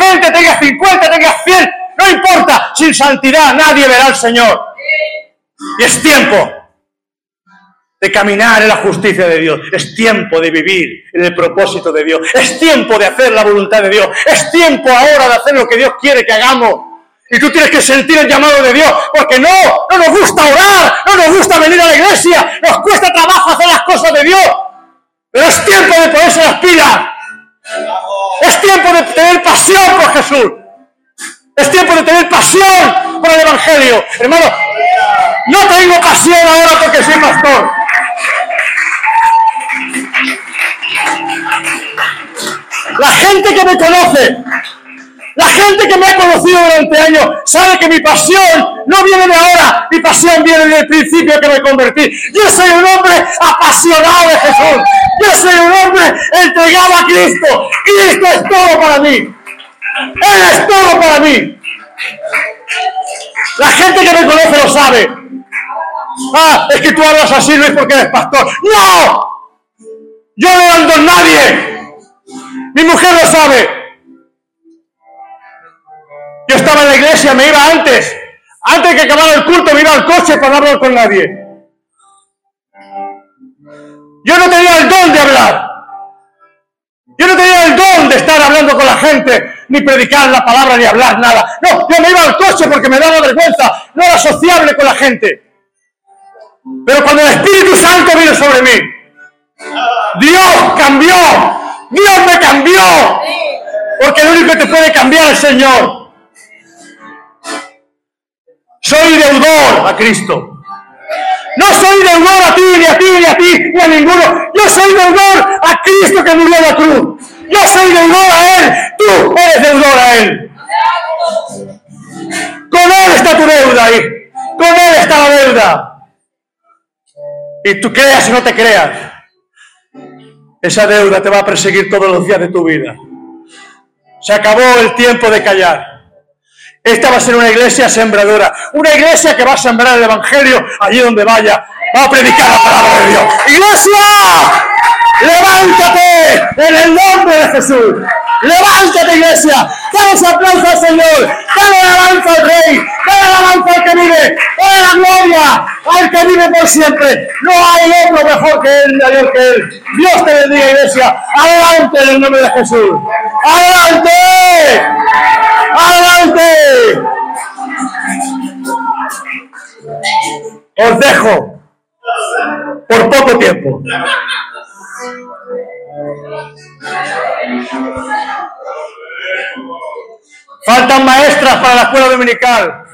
20, tengas 50, tengas 100, no importa. Sin santidad nadie verá al Señor. Y es tiempo de caminar en la justicia de Dios. Es tiempo de vivir en el propósito de Dios. Es tiempo de hacer la voluntad de Dios. Es tiempo ahora de hacer lo que Dios quiere que hagamos. Y tú tienes que sentir el llamado de Dios, porque no nos gusta orar, no nos gusta venir a la iglesia, nos cuesta trabajo hacer las cosas de Dios. Pero es tiempo de ponerse las pilas. Es tiempo de tener pasión por Jesús. Es tiempo de tener pasión por el Evangelio. Hermano, no tengo pasión ahora porque soy pastor. La gente que me conoce, la gente que me ha conocido durante años, sabe que mi pasión no viene de ahora, mi pasión viene del principio que me convertí. Yo soy un hombre apasionado de Jesús. Yo soy un hombre entregado a Cristo. Cristo es todo para mí. Él es todo para mí. La gente que me conoce lo sabe. Es que tú hablas así, no es porque eres pastor. ¡No! Yo no ando en nadie. Mi mujer lo sabe. Yo estaba en la iglesia, me iba antes de que acabara el culto, me iba al coche para no hablar con nadie. Yo no tenía el don de hablar. Yo no tenía el don de estar hablando con la gente, ni predicar la palabra, ni hablar nada. No, yo me iba al coche porque me daba vergüenza, no era sociable con la gente. Pero cuando el Espíritu Santo vino sobre mí, Dios cambió, Dios me cambió, porque el único que te puede cambiar es el Señor. Soy deudor a Cristo. No soy deudor a ti, ni a ti, ni a ti, ni a ninguno. Yo soy deudor a Cristo que murió en la cruz. Yo soy deudor a Él. Tú eres deudor a Él. Con Él está tu deuda ahí. Con Él está la deuda. Y tú creas o no te creas, esa deuda te va a perseguir todos los días de tu vida. Se acabó el tiempo de callar. Esta va a ser una iglesia sembradora, una iglesia que va a sembrar el Evangelio allí donde vaya, va a predicar la palabra de Dios. ¡Iglesia! ¡Levántate en el nombre de Jesús! ¡Levántate, iglesia! ¡Dale aplauso al Señor! ¡Dale alabanza al Rey! ¡Dale alabanza al que vive! ¡Dale la gloria al que vive por siempre! No hay otro mejor que Él, mayor que Él. Dios te bendiga, iglesia. ¡Adelante en el nombre de Jesús! ¡Adelante! ¡Adelante! Os dejo por poco tiempo. Faltan maestras para la escuela dominical.